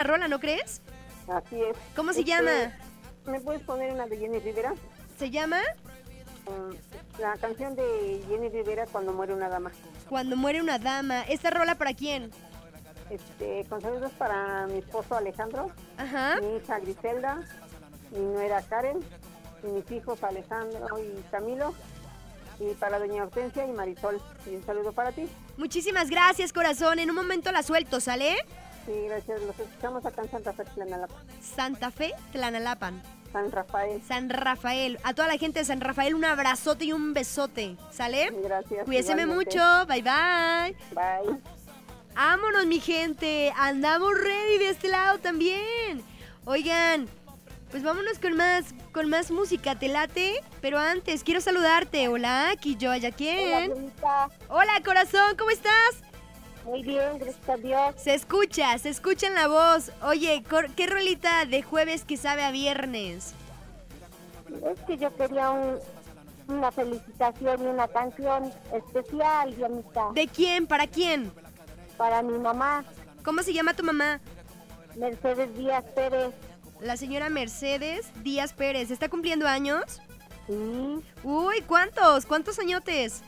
rola, ¿no crees? Así es. ¿Cómo se llama? ¿Me puedes poner una de Jenny Rivera? ¿Se llama? La canción de Jenny Rivera, Cuando muere una dama. Cuando muere una dama. ¿Esta rola para quién? Con saludos para mi esposo Alejandro, Ajá. mi hija Griselda, mi nuera Karen, y mis hijos Alejandro y Camilo, y para doña Hortensia y Marisol. Y un saludo para ti. Muchísimas gracias, corazón. En un momento la suelto, ¿sale? Sí, gracias. Los escuchamos acá en Santa Fe, Tlanalapan. Santa Fe, Tlanalapan. San Rafael. San Rafael. A toda la gente de San Rafael, un abrazote y un besote. ¿Sale? Gracias. Cuídeseme igualmente. mucho. Bye, bye. Bye. Vámonos, mi gente. Andamos ready de este lado también. Oigan, pues vámonos con más música. ¿Te late? Pero antes, quiero saludarte. Hola, aquí yo, ¿allá quién? Hola, Hola, corazón, ¿cómo estás? muy bien, gracias a Dios. Se escucha en la voz. Oye, ¿qué rolita de jueves que sabe a viernes? Es que yo quería una felicitación y una canción especial, Dianita, ¿De quién? ¿Para quién? para mi mamá, ¿Cómo se llama tu mamá? Mercedes Díaz Pérez. La señora Mercedes Díaz Pérez. ¿Está cumpliendo años? Sí, Uy, ¿cuántos? ¿Cuántos añotes?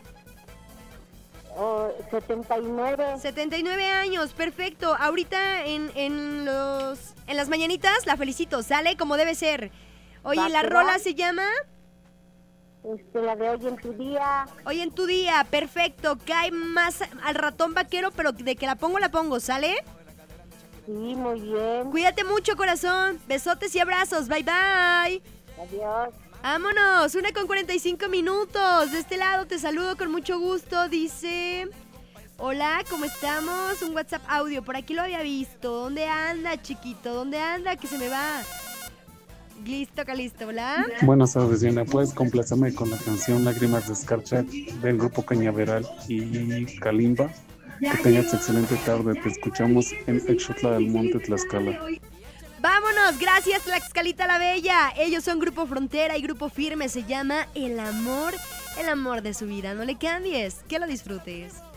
79. 79 años, perfecto. Ahorita en las mañanitas la felicito, sale como debe ser. Oye, Va, la que rola va. se llama La de Hoy en tu día. Hoy en tu día, perfecto. Cae más al ratón vaquero, pero de que la pongo, ¿sale? Sí, muy bien. Cuídate mucho, corazón. Besotes y abrazos, bye bye. Adiós. Vámonos, 1:45. De este lado te saludo con mucho gusto. Dice: hola, ¿cómo estamos? Un WhatsApp audio, por aquí lo había visto. ¿Dónde anda, chiquito? ¿Dónde anda? Que se me va. Listo, Calisto, ¿hola? Buenas tardes, Diana. ¿Puedes complacerme con la canción Lágrimas de Escarcha del grupo Cañaveral y Kalimba? Que tengas excelente tarde. Te escuchamos en Exxotla del Monte, Tlaxcala. Vámonos, gracias Tlaxcalita la Bella. Ellos son Grupo Frontera y Grupo Firme. Se llama El amor de su vida. No le cambies, que lo disfrutes.